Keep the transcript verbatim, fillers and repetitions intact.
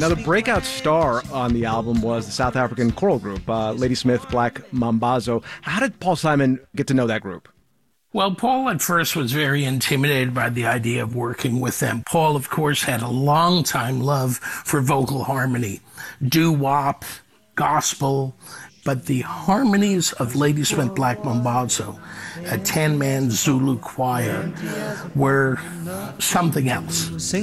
Now, the breakout star on the album was the South African choral group, uh, Ladysmith Black Mambazo. How did Paul Simon get to know that group? Well, Paul at first was very intimidated by the idea of working with them. Paul, of course, had a long-time love for vocal harmony, doo-wop, gospel, but the harmonies of Ladysmith Black Mambazo, a ten-man Zulu choir, were something else.